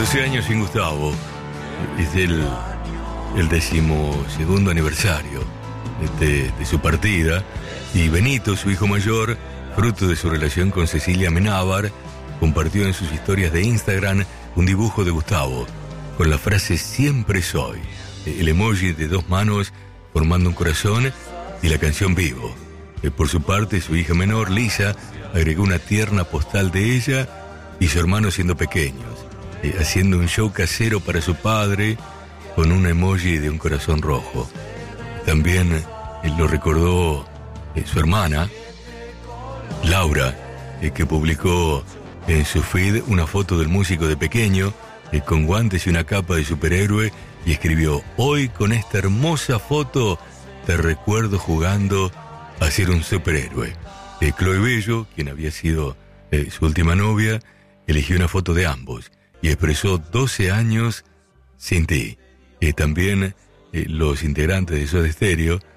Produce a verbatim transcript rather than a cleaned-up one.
doce años sin Gustavo. Es el, el decimosegundo aniversario de, de su partida. Y Benito, su hijo mayor, fruto de su relación con Cecilia Amenábar, compartió en sus historias de Instagram un dibujo de Gustavo con la frase "siempre soy", el emoji de dos manos formando un corazón y la canción "Vivo". Por su parte, su hija menor, Lisa, agregó una tierna postal de ella y su hermano siendo pequeños, eh, haciendo un show casero para su padre con un emoji de un corazón rojo. También eh, lo recordó eh, su hermana, Laura, eh, que publicó en su feed una foto del músico de pequeño, eh, con guantes y una capa de superhéroe, y escribió: "Hoy con esta hermosa foto te recuerdo jugando a ser un superhéroe". Eh, Chloe Bello, quien había sido eh, su última novia, eligió una foto de ambos y expresó doce años sin ti. Eh, también eh, los integrantes de Soda Stereo